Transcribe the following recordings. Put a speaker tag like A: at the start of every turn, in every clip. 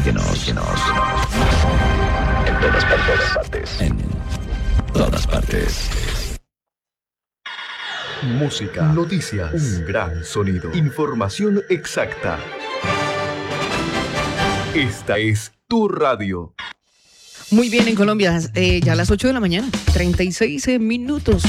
A: En todas partes. En todas partes.
B: Música, noticias, un gran sonido, información exacta. Esta es tu radio.
C: Muy bien, en Colombia, ya a las 8 de la mañana, 36 minutos.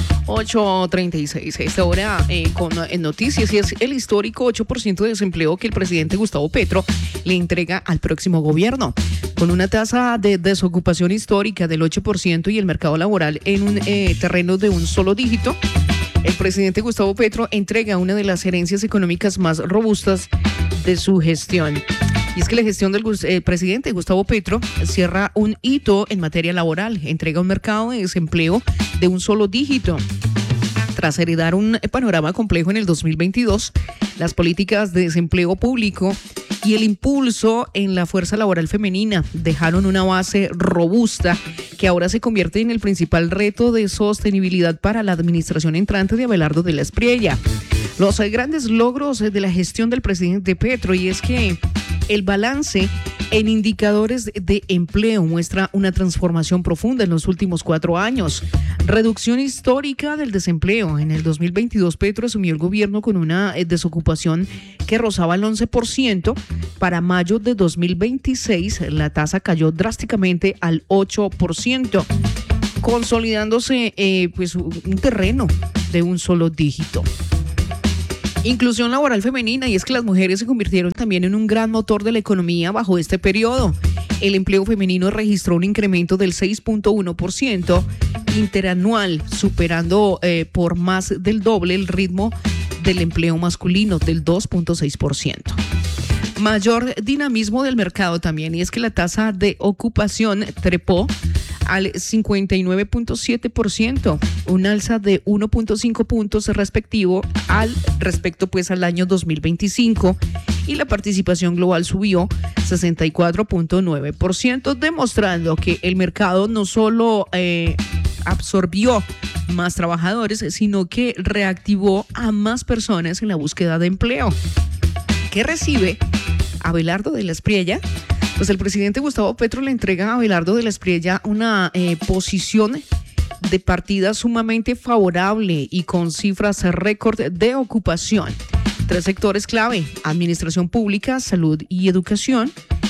C: 8:36. Esta hora con noticias, y es el histórico 8% de desempleo que el presidente Gustavo Petro le entrega al próximo gobierno. Con una tasa de desocupación histórica del 8% y el mercado laboral en un terreno de un solo dígito, el presidente Gustavo Petro entrega una de las herencias económicas más robustas de su gestión. Y es que la gestión del presidente Gustavo Petro cierra un hito en materia laboral, entrega un mercado de desempleo de un solo dígito. Tras heredar un panorama complejo en el 2022, las políticas de desempleo público y el impulso en la fuerza laboral femenina dejaron una base robusta que ahora se convierte en el principal reto de sostenibilidad para la administración entrante de Abelardo de la Espriella. Los grandes logros de la gestión del presidente Petro, y es que el balance en indicadores de empleo muestra una transformación profunda en los últimos 4 años. Reducción histórica del desempleo. En el 2022, Petro asumió el gobierno con una desocupación que rozaba el 11%. Para mayo de 2026, la tasa cayó drásticamente al 8%, consolidándose un terreno de un solo dígito. Inclusión laboral femenina, y es que las mujeres se convirtieron también en un gran motor de la economía bajo este periodo. El empleo femenino registró un incremento del 6.1% interanual, superando por más del doble el ritmo del empleo masculino del 2.6%. Mayor dinamismo del mercado también, y es que la tasa de ocupación trepó al 59.7%, un alza de 1.5 puntos respectivo respecto al año 2025, y la participación global subió 64.9%, demostrando que el mercado no solo absorbió más trabajadores, sino que reactivó a más personas en la búsqueda de empleo. ¿Qué recibe Abelardo de la Espriella? Pues el presidente Gustavo Petro le entrega a Abelardo de la Espriella una posición de partida sumamente favorable y con cifras récord de ocupación. 3 sectores clave: administración pública, salud y educación,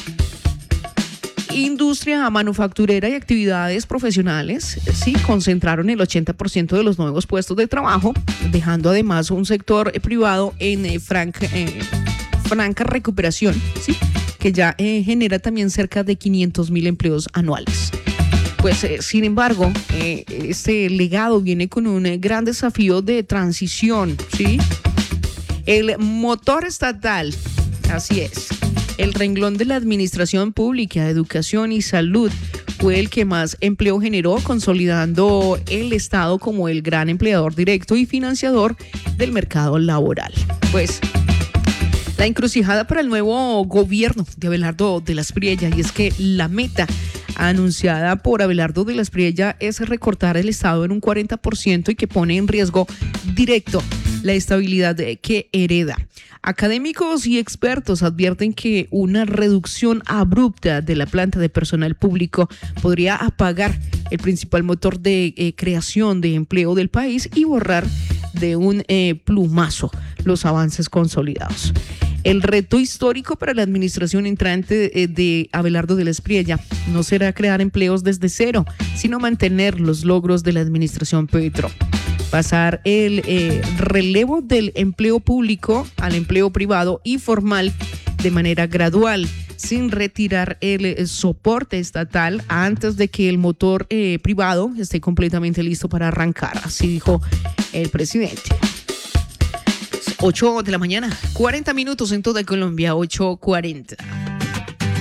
C: industria manufacturera y actividades profesionales, sí, concentraron el 80% de los nuevos puestos de trabajo, dejando además un sector privado en franca recuperación, sí, que ya genera también cerca de 500,000 empleos anuales. Pues, sin embargo, este legado viene con un gran desafío de transición, ¿sí? El motor estatal, así es, el renglón de la administración pública, educación y salud, fue el que más empleo generó, consolidando el Estado como el gran empleador directo y financiador del mercado laboral. Pues, la encrucijada para el nuevo gobierno de Abelardo de la Espriella, y es que la meta anunciada por Abelardo de la Espriella es recortar el Estado en un 40% y que pone en riesgo directo la estabilidad que hereda. Académicos y expertos advierten que una reducción abrupta de la planta de personal público podría apagar el principal motor de creación de empleo del país y borrar de un plumazo los avances consolidados. El reto histórico para la administración entrante de Abelardo de la Espriella no será crear empleos desde cero, sino mantener los logros de la administración Petro. Pasar el relevo del empleo público al empleo privado y formal de manera gradual, sin retirar el soporte estatal antes de que el motor privado esté completamente listo para arrancar, así dijo el presidente. 8 de la mañana, 40 minutos en toda Colombia, 8:40.